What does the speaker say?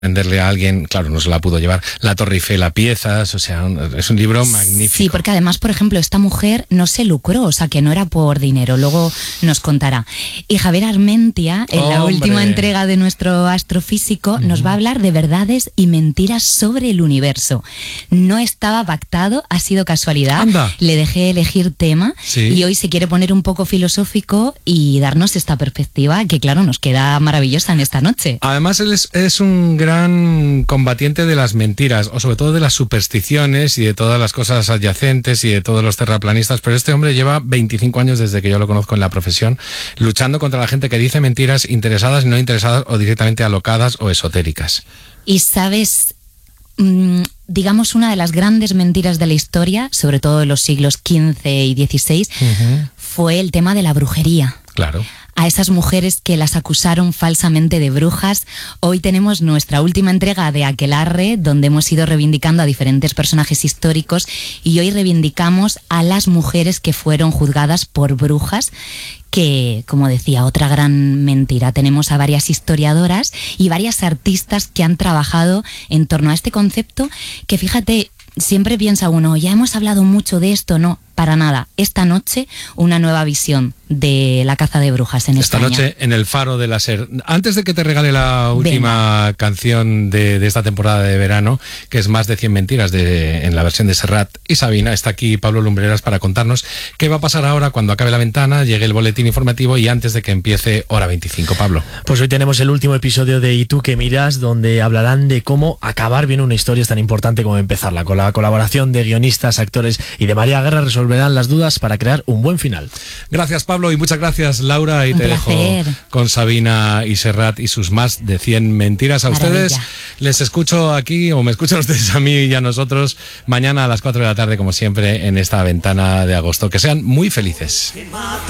venderle a alguien, claro, no se la pudo llevar, la Torre Eiffel a piezas, o sea, es un libro magnífico. Sí, porque además, por ejemplo, esta mujer no se lucró, o sea, que no era por dinero, luego nos contará. Y Javier Armentia, en la última entrega de nuestro Astrofísico, nos va a hablar de verdades y mentiras sobre el universo. No estaba pactado, ha sido casualidad. Anda. Le dejé elegir tema, Sí. y hoy se quiere poner un poco filosófico y darnos esta perspectiva que, claro, nos queda maravillosa en esta noche. Además, él es un gran combatiente de las mentiras, o sobre todo de las supersticiones y de todas las cosas adyacentes y de todos los terraplanistas, pero este hombre lleva 25 años desde que yo lo conozco en la profesión, luchando contra la gente que dice mentiras interesadas y no interesadas, o directamente alocadas o esotéricas. Y sabes, digamos, una de las grandes mentiras de la historia, sobre todo en los siglos XV y XVI, fue el tema de la brujería. Claro. A esas mujeres que las acusaron falsamente de brujas. Hoy tenemos nuestra última entrega de Aquelarre, donde hemos ido reivindicando a diferentes personajes históricos, y hoy reivindicamos a las mujeres que fueron juzgadas por brujas, que, como decía, otra gran mentira. Tenemos a varias historiadoras y varias artistas que han trabajado en torno a este concepto, que, fíjate, siempre piensa uno, ya hemos hablado mucho de esto. No, para nada. Esta noche, una nueva visión de la caza de brujas en España. Esta noche en el Faro de la SER. Antes de que te regale la última canción de esta temporada de verano, que es Más de 100 mentiras en la versión de Serrat y Sabina, está aquí Pablo Lumbreras para contarnos qué va a pasar ahora cuando acabe la ventana, llegue el boletín informativo y antes de que empiece Hora 25. Pablo. Pues hoy tenemos el último episodio de ¿Y tú qué miras?, donde hablarán de cómo acabar bien una historia es tan importante como empezarla. Con la colaboración de guionistas, actores y de María Guerra resolverán las dudas para crear un buen final. Gracias, Pablo, y muchas gracias, Laura, y Un te placer. dejo con Sabina y Serrat y sus más de 100 mentiras. A Maravilla. ustedes les escucho aquí, o me escuchan ustedes a mí y a nosotros, mañana a las 4 de la tarde, como siempre, en esta ventana de agosto. Que sean muy felices.